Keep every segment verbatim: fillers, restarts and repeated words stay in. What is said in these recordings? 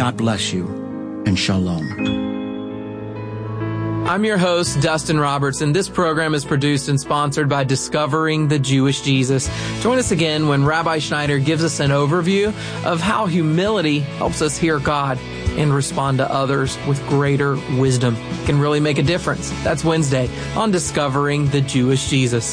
God bless you, and shalom. I'm your host, Dustin Roberts, and this program is produced and sponsored by Discovering the Jewish Jesus. Join us again when Rabbi Schneider gives us an overview of how humility helps us hear God and respond to others with greater wisdom. It can really make a difference. That's Wednesday on Discovering the Jewish Jesus.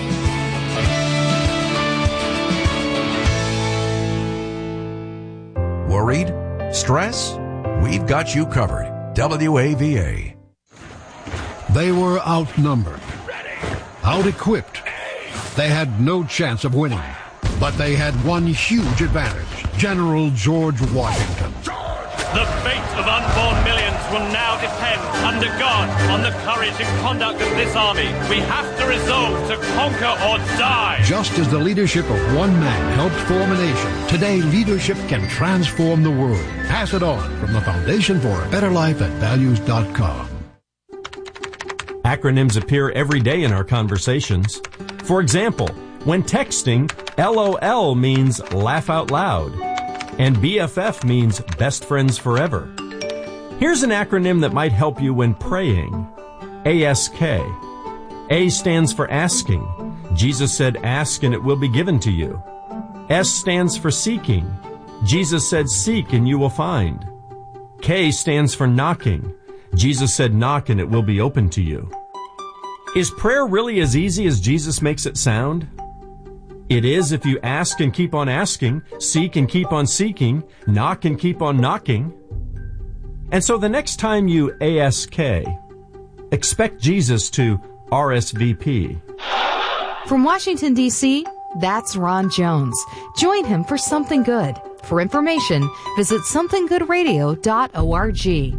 Worried? Stress? We've got you covered. W A V A. They were outnumbered, out-equipped. They had no chance of winning, but they had one huge advantage: General George Washington. The fate of unborn millions will now depend, under God, on the courage and conduct of this army. We have to resolve to conquer or die. Just as the leadership of one man helped form a nation, today leadership can transform the world. Pass it on from the Foundation for a Better Life at values dot com. Acronyms appear every day in our conversations. For example, when texting, L O L means laugh out loud, and B F F means best friends forever. Here's an acronym that might help you when praying. A S K. A stands for asking. Jesus said, ask and it will be given to you. S stands for seeking. Jesus said, seek and you will find. K stands for knocking. Jesus said, knock and it will be open to you. Is prayer really as easy as Jesus makes it sound? It is if you ask and keep on asking, seek and keep on seeking, knock and keep on knocking. And so the next time you A S K, expect Jesus to R S V P. From Washington, D C, that's Ron Jones. Join him for Something Good. For information, visit something good radio dot org.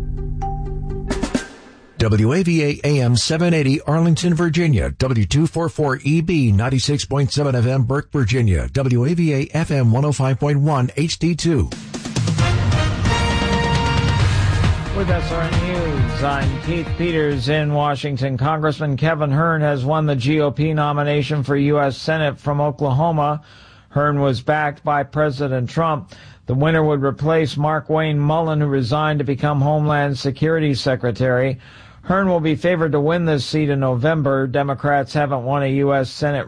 W A V A A M seven eighty Arlington, Virginia. W two forty-four E B ninety-six point seven F M Burke, Virginia. W A V A F M one oh five point one H D two. With S R N News, I'm Keith Peters in Washington. Congressman Kevin Hern has won the G O P nomination for U S Senate from Oklahoma. Hern was backed by President Trump. The winner would replace Mark Wayne Mullen, who resigned to become Homeland Security Secretary. Hern will be favored to win this seat in November. Democrats haven't won a U S Senate